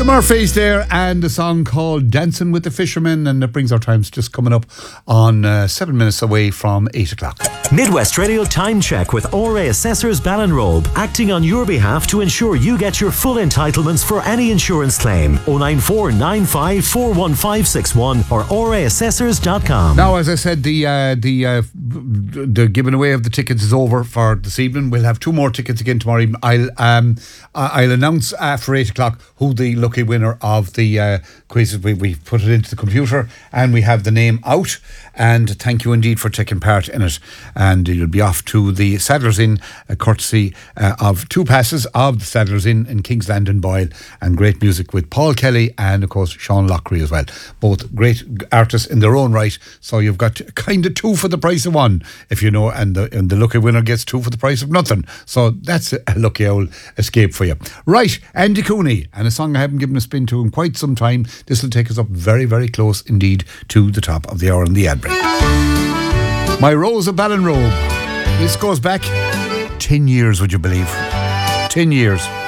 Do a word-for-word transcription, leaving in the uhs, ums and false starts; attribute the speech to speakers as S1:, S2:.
S1: The Murphys there, and a song called Dancing with the Fishermen, and it brings our times just coming up on uh, seven minutes away from eight o'clock.
S2: Midwest Radio Time Check with O R A Assessors Ballinrobe, acting on your behalf to ensure you get your full entitlements for any insurance claim. oh nine four nine five four one five six one or o r a assessors dot com.
S1: Now, as I said, the uh, the uh, the giving away of the tickets is over for this evening. We'll have two more tickets again tomorrow evening. I'll um I'll announce after eight o'clock who the lucky winner of the uh, quiz is. We we put it into the computer and we have the name out. And thank you indeed for taking part in it. And you'll be off to the Saddlers Inn, uh, courtesy uh, of two passes of the Saddlers Inn in Kingsland and Boyle, and great music with Paul Kelly and of course Sean Lockery as well. Both great artists in their own right. So you've got kind of two for the price of one, if you know, and the and the lucky winner gets two for the price of nothing. So that's a lucky old escape for you. Right, Andy Cooney, and a song I haven't given a spin to in quite some time. This will take us up very, very close indeed to the top of the hour in the ad break. My Rose of Ballinrobe. This goes back ten years, would you believe? ten years.